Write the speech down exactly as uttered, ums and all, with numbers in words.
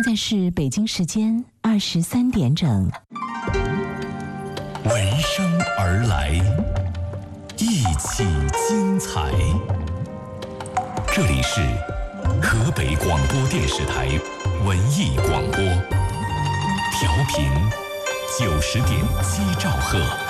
在是北京时间二十三点整。 闻声而来，一起精彩。这里是河北广播电视台文艺广播，调频九十点七兆赫。